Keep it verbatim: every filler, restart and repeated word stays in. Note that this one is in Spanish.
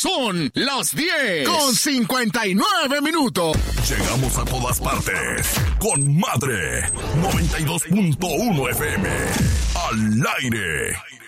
Son las diez con cincuenta y nueve minutos. Llegamos a todas partes con Madre noventa y dos punto uno F M. Al aire.